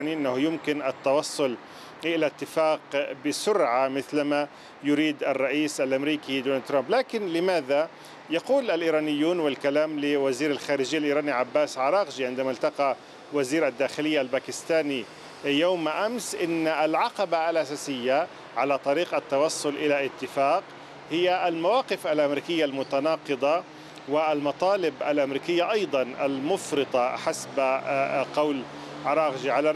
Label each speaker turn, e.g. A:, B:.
A: أنه يمكن التوصل إلى اتفاق بسرعة مثلما يريد الرئيس الأمريكي دونالد ترامب. لكن لماذا يقول الإيرانيون، والكلام لوزير الخارجية الإيراني عباس عراغجي عندما التقى وزير الداخلية الباكستاني يوم أمس، إن العقبة الأساسية على طريق التوصل إلى اتفاق هي المواقف الأمريكية المتناقضة والمطالب الأمريكية أيضا المفرطة حسب قول عراغجي. على